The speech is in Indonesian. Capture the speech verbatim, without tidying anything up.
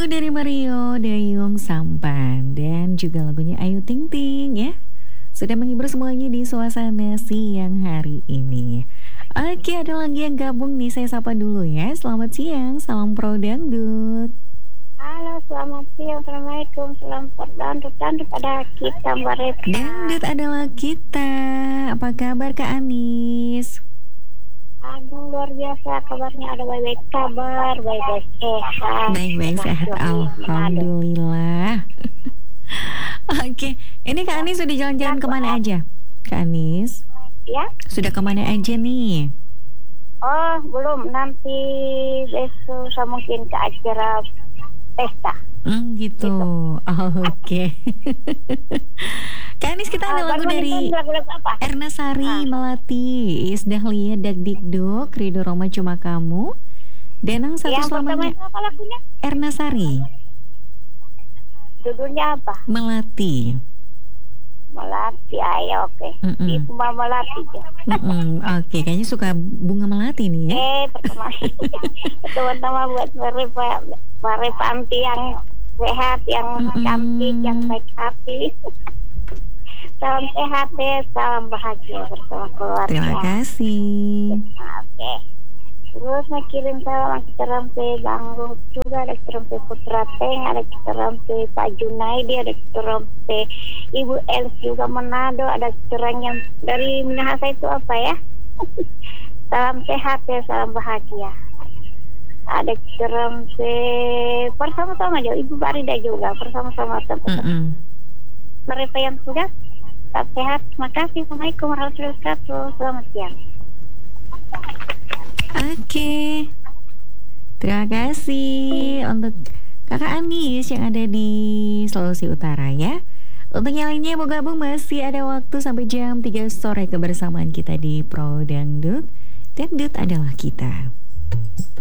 lagu dari Mario Dayung Sampan dan juga lagunya Ayu Ting Ting ya. Sudah menghibur semuanya di suasana siang hari ini. Oke, ada lagi yang gabung nih, saya sapa dulu ya. Selamat siang, salam pro dangdut. Halo, selamat siang. Assalamualaikum. Selamat dangdut dangdut pada kita Mbak Repa. Dangdut adalah kita. Apa kabar Kak Anis? Aduh, luar biasa kabarnya, ada baik-baik kabar, baik-baik sehat. Baik-baik sehat, alhamdulillah. Oke, ini Kak Anis sudah jalan-jalan kemana aja? Kak Anis? Ya? Sudah kemana aja nih? Oh, belum. Nanti besok saya mungkin ke acara pesta. Hmm, gitu. Gitu. Oh, oke. Kak Anis, kita ada Ah, lagu baru dari lagu-lagu apa? Erna Sari Ah. Melati, Iis Dahlia Dagdikduk, Ridho Roma Cuma Kamu, Denang Satu Yang pertama Selamanya. itu apa lagunya? Erna Sari Judulnya apa? Melati. Melati. Ayo, oke. Mm-mm. Itu Mbak Melati ya. Mm-mm. Oke, kayaknya suka bunga melati nih ya. Eh, pertama pertama buat Marepa, Marepa anti yang sehat, yang Mm-mm. cantik, yang baik hati. Salam sehat deh, salam bahagia bersama keluarga. Terima kasih. Oke. Terus mau kirim salam kita rampe Bang Ruh juga, ada kita rampe Putra Teng, ada kita rampe Pak Junaidi, ada kita rampe Ibu Els juga Manado, ada kita yang dari Minahasa itu apa ya? Salam sehat ya, salam bahagia. Ada kita rampe bersama-sama aja, Ibu Barida juga bersama-sama teman-teman. Mm-mm. Mereka yang sudah tetap sehat. Terima kasih. Assalamualaikum warahmatullahi wabarakatuh. Selamat siang. Oke, terima kasih untuk Kakak Anis yang ada di Sulawesi Utara ya. Untuk yang lainnya mau gabung masih ada waktu sampai jam tiga sore kebersamaan kita di Pro Dangdut. Dangdut adalah kita.